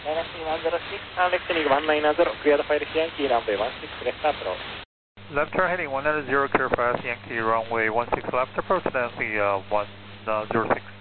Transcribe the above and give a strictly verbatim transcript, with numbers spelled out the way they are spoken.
Dynasty one zero six, and left heading one nine zero, clear the fire Yankee runway one six left approach. Left turn heading one nine zero, clear for Yankee runway one six left approach, Dynasty uh, one zero six.